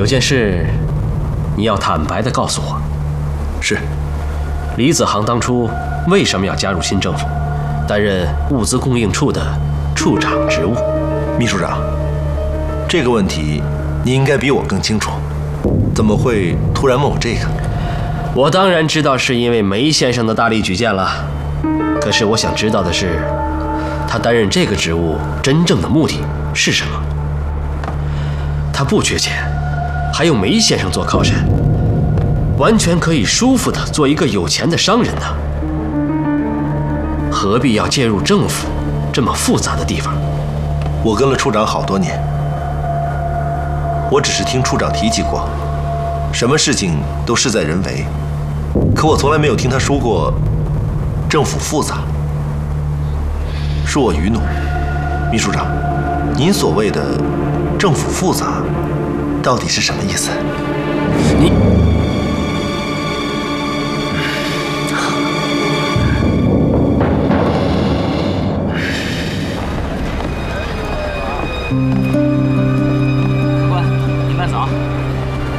有件事，你要坦白地告诉我。 是。 李子航当初为什么要加入新政府，担任物资供应处的处长职务？ 秘书长，这个问题你应该比我更清楚，怎么会突然问我这个？ 我当然知道是因为梅先生的大力举荐了，可是我想知道的是，他担任这个职务真正的目的是什么？他不缺钱，还有梅先生做靠山，完全可以舒服地做一个有钱的商人呢。何必要介入政府这么复杂的地方？ 我跟了处长好多年，我只是听处长提起过，什么事情都事在人为，可我从来没有听他说过政府复杂，恕我愚弄。秘书长，您所谓的政府复杂到底是什么意思？ 你官，你慢走。